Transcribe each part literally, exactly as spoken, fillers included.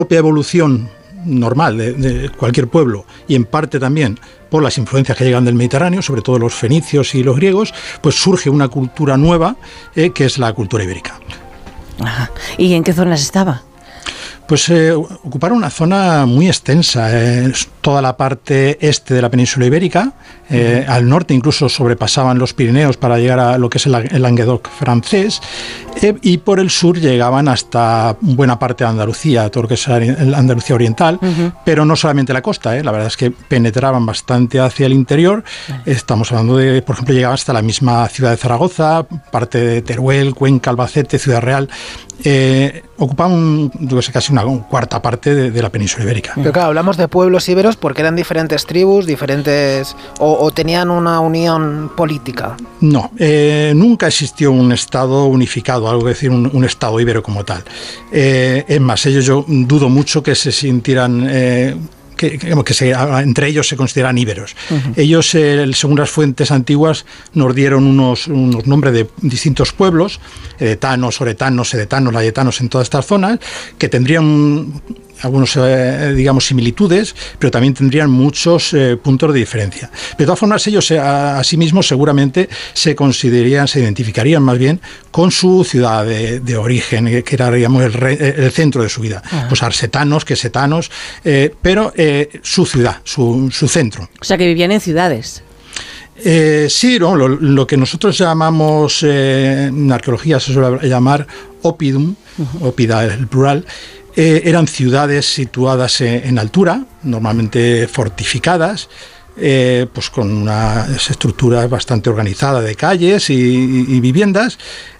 propia evolución normal de, de cualquier pueblo, y en parte también por las influencias que llegan del Mediterráneo, sobre todo los fenicios y los griegos, pues surge una cultura nueva, eh, que es la cultura ibérica. Ajá. ¿Y en qué zonas estaba? Pues eh, ocuparon una zona muy extensa, eh, toda la parte este de la península ibérica, eh, uh-huh. al norte incluso sobrepasaban los Pirineos para llegar a lo que es el, el Languedoc francés, eh, y por el sur llegaban hasta buena parte de Andalucía, todo lo que es la Andalucía oriental, uh-huh. pero no solamente la costa, eh, la verdad es que penetraban bastante hacia el interior. Uh-huh. Estamos hablando de, por ejemplo, llegaban hasta la misma ciudad de Zaragoza, parte de Teruel, Cuenca, Albacete, Ciudad Real. Eh, ocupaban, yo sé, casi una cuarta parte de, de la península ibérica. Pero claro, hablamos de pueblos íberos porque eran diferentes tribus, diferentes o, o tenían una unión política. No, eh, nunca existió un estado unificado, algo que decir, un, un estado íbero como tal. Eh, es más, ellos yo dudo mucho que se sintieran... Eh, Que, que se, entre ellos se consideran íberos. Uh-huh. Ellos, eh, según las fuentes antiguas, nos dieron unos, unos nombres de distintos pueblos, edetanos, oretanos, edetanos, layetanos, en todas estas zonas, que tendrían algunos, eh, digamos, similitudes, pero también tendrían muchos eh, puntos de diferencia. De todas formas, ellos eh, a, a sí mismos seguramente se considerarían, se identificarían más bien con su ciudad de, de origen, eh, que era, digamos, el, re, el centro de su vida. Uh-huh. Pues arsetanos, quesetanos, eh, pero eh, su ciudad, su, su centro. O sea, que vivían en ciudades. Eh, sí, no, lo, lo que nosotros llamamos, eh, en arqueología se suele llamar oppidum, uh-huh. oppida es el plural. Eh, eran ciudades situadas en, en altura, normalmente fortificadas, eh, pues con una estructura bastante organizada de calles y, y, y viviendas.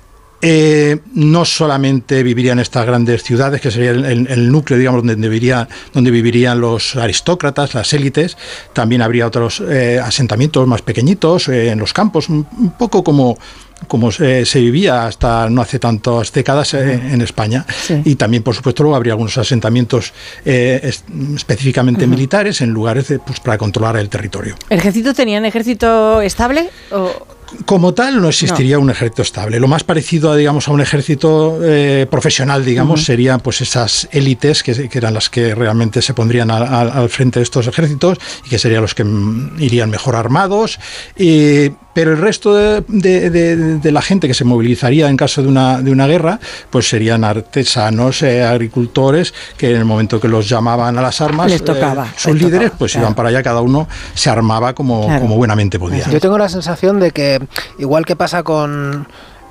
Eh, no solamente vivirían estas grandes ciudades, que sería el, el, el núcleo, digamos, donde, viviría, donde vivirían los aristócratas, las élites. También habría otros eh, asentamientos más pequeñitos eh, en los campos, un, un poco como... como se, se vivía hasta no hace tantas décadas eh, en España. Sí. Y también, por supuesto, luego habría algunos asentamientos eh, es, específicamente uh-huh. militares en lugares de, pues, para controlar el territorio. ¿El ejército tenía un ejército estable? O... Como tal, no existiría no. un ejército estable. Lo más parecido a, digamos, a un ejército eh, profesional, digamos, uh-huh. serían pues esas élites que, que eran las que realmente se pondrían al, al, al frente de estos ejércitos y que serían los que m, irían mejor armados. Y, pero el resto de, de, de, de la gente que se movilizaría en caso de una, de una guerra, pues serían artesanos, eh, agricultores, que en el momento que los llamaban a las armas, les tocaba, eh, sus les líderes, tocaba, pues claro. iban para allá, cada uno se armaba como, claro. como buenamente podía. Yo tengo la sensación de que, igual que pasa con...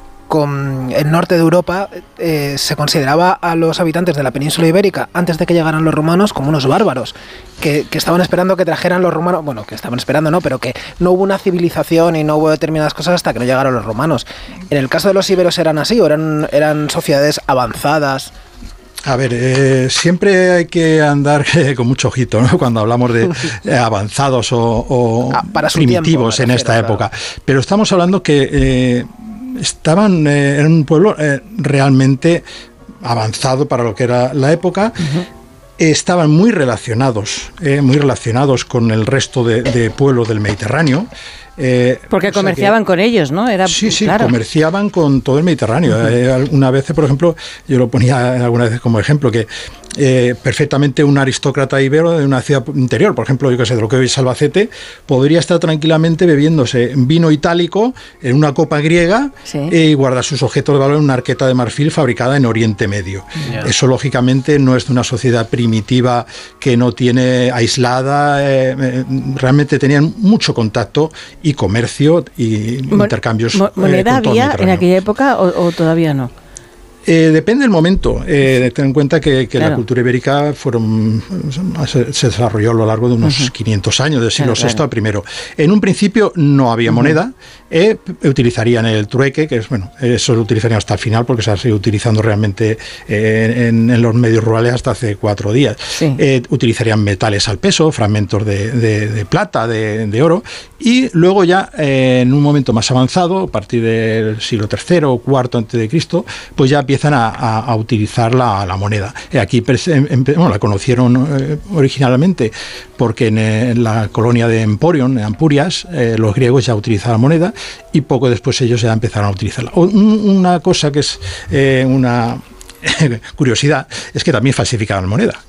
con el norte de Europa, eh, se consideraba a los habitantes de la península ibérica, antes de que llegaran los romanos, como unos bárbaros, que, que estaban esperando que trajeran los romanos, bueno, que estaban esperando, no, pero que no hubo una civilización y no hubo determinadas cosas hasta que no llegaron los romanos. En el caso de los íberos eran así, o eran, eran sociedades avanzadas. A ver, eh, siempre hay que andar eh, con mucho ojito, ¿no? Cuando hablamos de eh, avanzados o, o ah, primitivos tiempo, en esta refiero, época. Claro. Pero estamos hablando que eh, estaban eh, en un pueblo eh, realmente avanzado para lo que era la época. Uh-huh. Estaban muy relacionados, eh, muy relacionados con el resto de, de pueblos del Mediterráneo. Eh, Porque comerciaban que, con ellos, ¿no? Era, sí, sí, claro. comerciaban con todo el Mediterráneo. Uh-huh. Eh, una vez, por ejemplo, yo lo ponía alguna vez como ejemplo, que eh, perfectamente un aristócrata ibero de una ciudad interior, por ejemplo, yo que sé, de lo que hoy es Albacete, podría estar tranquilamente bebiéndose vino itálico en una copa griega, sí. eh, y guardar sus objetos de valor en una arqueta de marfil fabricada en Oriente Medio. Yeah. Eso, lógicamente, no es de una sociedad primitiva que no tiene aislada, eh, eh, realmente tenían mucho contacto y comercio y Mon- intercambios. ¿Moneda eh, había en aquella época o, o todavía no? Eh, depende del momento. Eh, ten en cuenta que, que claro. la cultura ibérica fueron, se, se desarrolló a lo largo de unos uh-huh. quinientos años, del siglo claro, sexto claro. al primero. En un principio no había uh-huh. moneda. Eh, utilizarían el trueque, que es bueno, eso lo utilizarían hasta el final porque se ha seguido utilizando realmente eh, en, en los medios rurales hasta hace cuatro días. Sí. Eh, utilizarían metales al peso, fragmentos de, de, de plata, de, de oro, y luego ya eh, en un momento más avanzado, a partir del siglo tercero o cuarto antes de Cristo, pues ya empiezan a, a, a utilizar la, la moneda. Eh, aquí en, bueno, la conocieron eh, originalmente porque en, en la colonia de Emporion, en Ampurias, eh, los griegos ya utilizaban moneda, y poco después ellos ya empezaron a utilizarla. Una cosa que es eh, una curiosidad, es que también falsificaban moneda.